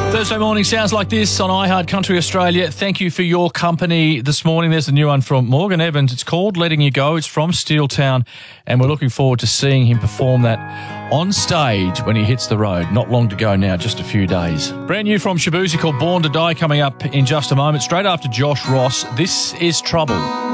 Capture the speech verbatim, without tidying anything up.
Thursday morning sounds like this on iHeart Country Australia. Thank you for your company this morning. There's a new one from Morgan Evans. It's called Letting You Go. It's from Steeltown, and we're looking forward to seeing him perform that on stage when he hits the road. Not long to go now, just a few days. Brand new from Shaboozey called Born to Die coming up in just a moment. Straight after Josh Ross, This Is Trouble.